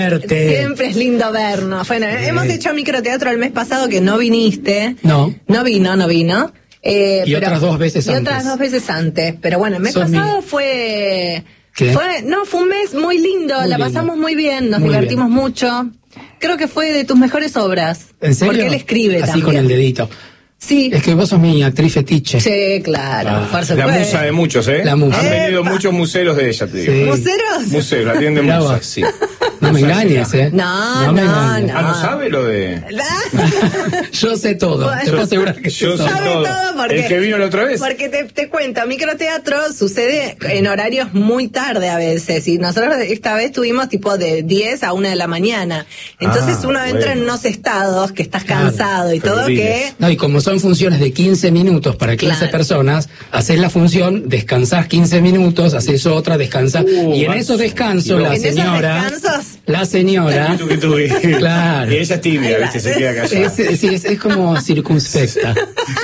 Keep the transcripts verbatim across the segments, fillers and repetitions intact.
Siempre es lindo vernos. Bueno, eh. hemos hecho microteatro el mes pasado que no viniste. No. No vino, no vino. Eh, y pero, otras dos veces y antes. Y otras dos veces antes. Pero bueno, el mes Sos pasado mi... fue... ¿Qué? fue... No, fue un mes muy lindo. Muy la lindo. pasamos muy bien, nos muy divertimos bien. mucho. Creo que fue de tus mejores obras. ¿En serio? Porque él escribe Así también. con el dedito. Sí. Es que vos sos mi actriz fetiche. Sí, claro. Ah, por supuesto. La musa de muchos, ¿eh? La musa. Han Epa. venido muchos museros de ella, te digo. Sí. ¿Museros? Museros, atiende Mirá musas, vos. sí. No me engañes, ¿eh? No, no me no, engañes. no. Ah, ¿no sabe lo de...? Yo sé todo. Bueno. Te puedo asegurar que Yo sé sé todo. Sabe todo. todo porque- El que vino la otra vez. Porque te, te cuento, microteatro sucede en horarios muy tarde a veces, y nosotros esta vez tuvimos tipo de diez a una de la mañana. Entonces Ah, uno entra bueno. en unos estados que estás Claro, cansado y todo que... febriles. No, y como son funciones de quince minutos para quince Claro. personas, haces la función, descansás quince minutos, haces otra, descansás. Uh, y en vas- esos descansos, y la vos- En esos señora. descansos. La señora. Tú que tuve. Claro. Y ella es tímida, Ahí va. ¿viste? Se queda callada. Es, es, es, es como circunspecta.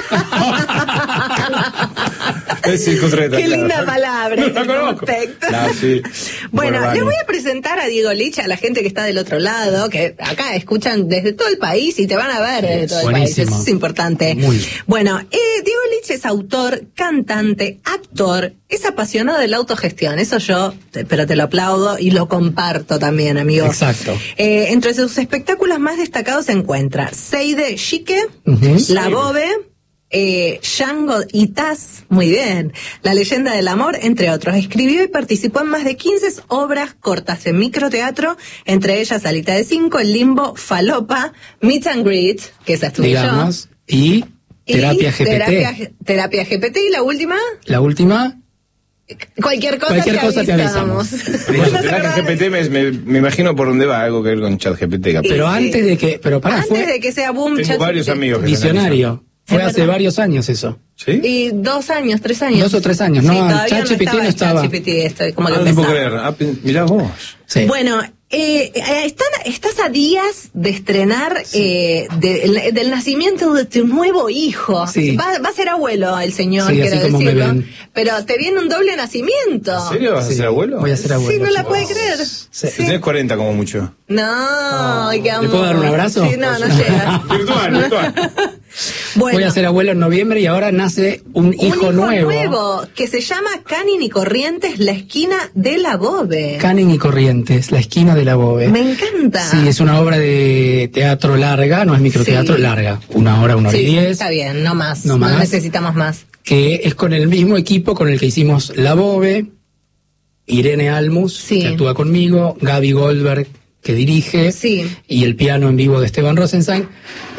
Es circunspecta, Qué claro. linda palabra, No la conozco. circunspecta. No, sí. Bueno, Vale. les voy a presentar a Diego Lich, a la gente que está del otro lado, que acá escuchan desde todo el país y te van a ver desde todo el país. Buenísimo. Eso es importante. Muy bien. Bueno, eh, Diego Lich es autor, cantante, actor, es apasionado de la autogestión. Eso yo, te- pero te lo aplaudo y lo comparto también, amigo. Exacto. Eh, entre sus espectáculos más destacados se encuentra Seide Chique, Ujú. La Bobe, eh, Django y Taz, muy bien, La Leyenda del Amor, entre otros. Escribió y participó en más de quince obras cortas en microteatro, entre ellas Salita de Cinco, El Limbo, Falopa, Meet and Greet, que esa estuve Digamos. Y yo. terapia y G P T. Terapia, terapia G P T, y la última, La última. cualquier cosa Cualquier te cosa te avisamos. Bueno, ¿No te terapia acordás? G P T me, me, me imagino por dónde va, algo que ver con chat G P T. capaz. Pero sí. antes de que. Pero para, Antes fue de que sea boom, Tengo chat varios G P T. amigos que visionario. Fue Es hace verdad. varios años eso. ¿Sí? Y dos años, tres años. Dos o tres años, Sí, no, todavía ChatGPT no el estaba. ChatGPT, estoy como Ah, que no te puedo empezaba. creer. Ah, pe- mirá vos. Sí. Bueno, eh, eh, están, estás a días de estrenar eh, de- el- del nacimiento de tu nuevo hijo. Sí. Va, va a ser abuelo el señor, Sí, así quiero como me decirlo. ven. Pero te viene un doble nacimiento. ¿En serio vas a Sí, ser abuelo? Voy a ser abuelo. Sí, no la chicos. puede creer. Sí. Sí. Tenés cuarenta como mucho. No, ay, qué amor. ¿Le puedo dar un abrazo? Sí, no, no llega. Virtual, virtual. Bueno, Voy a ser abuelo en noviembre y ahora nace un hijo, un hijo nuevo. nuevo que se llama Canin y Corrientes, la esquina de la Bobe. Canin y Corrientes, la esquina de la Bobe. Me encanta. Sí, es una obra de teatro larga, no es microteatro, Sí. larga. Una hora, una hora Sí, y diez. está bien, no más. No No, más. necesitamos más. Que es con el mismo equipo con el que hicimos La Bobe, Irene Almus, Sí. que actúa conmigo, Gaby Goldberg, que dirige, Sí. y el piano en vivo de Esteban Rosenstein.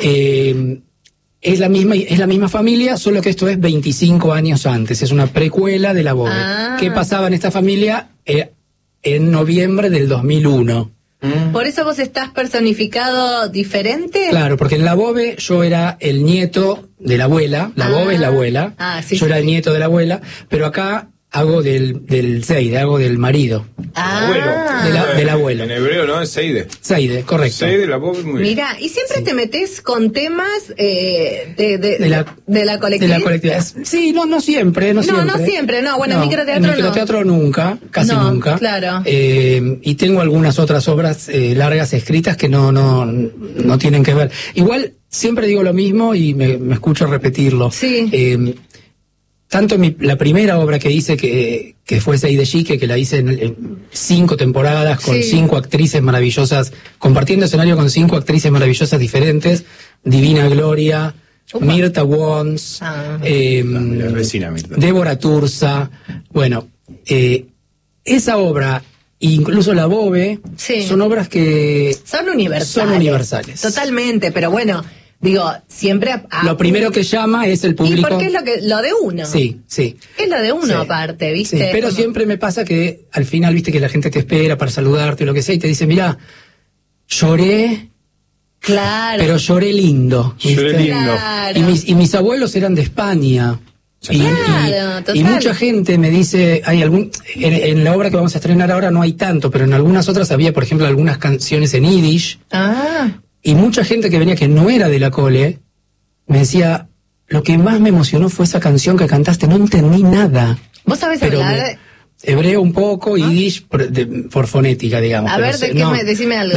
Eh, es la misma es la misma familia, solo que esto es veinticinco años antes, es una precuela de La Bobe. Ah. ¿Qué pasaba en esta familia eh, en noviembre del dos mil uno? ¿Por eso vos estás personificado diferente? Claro, porque en La Bobe yo era el nieto de la abuela, la Ah. Bobe es la abuela, Ah, sí, yo sí, era el sí. nieto de la abuela, pero acá hago del, del Seide, hago del marido. Ah, Abuelo. De la- del abuelo. En hebreo, ¿no? Es Seide. Seide, correcto. Seide, la voz muy bien. Mira, y siempre te metes con temas eh, de, de, De la- de la De colectividad. la colectividad. Sí, no, no siempre, no, No, siempre. no siempre, no, bueno, en microteatro en no. microteatro nunca, casi No, nunca. claro. Eh, y tengo algunas otras obras eh, largas escritas que no, no, no tienen que ver. Igual, siempre digo lo mismo y me, me escucho repetirlo. Sí. Eh, tanto mi, la primera obra que hice, que, que fue Seide Chique, que la hice en, en cinco temporadas con Sí. cinco actrices maravillosas, compartiendo escenario con cinco actrices maravillosas diferentes, Divina Gloria, Upa. Mirta Wons, Ah. eh, La vecina Mirta. Débora Tursa. Bueno, eh, esa obra, incluso La Bobe, Sí. son obras que Son universales. Son universales. Totalmente, pero bueno, digo, siempre... a- a- lo primero que llama es el ¿Y público. porque es lo, que, lo de uno? Sí, sí. Es lo de uno Sí. aparte, ¿viste? Sí, pero Como- siempre me pasa que al final, viste, que la gente te espera para saludarte o lo que sea y te dice, mira, lloré, Claro. pero lloré lindo. Lloré ¿viste? lindo. Claro. Y mis, y mis abuelos eran de España. Y, Claro, y- total. y mucha gente me dice, hay algún, en, en la obra que vamos a estrenar ahora no hay tanto, pero en algunas otras había, por ejemplo, algunas canciones en yiddish, Ah, y mucha gente que venía que no era de la cole, me decía, lo que más me emocionó fue esa canción que cantaste, no entendí nada. ¿vos sabés Pero hablar hebreo un poco, yiddish por, de- por fonética, digamos. A pero ver, se- ¿de qué no, me- decime algo.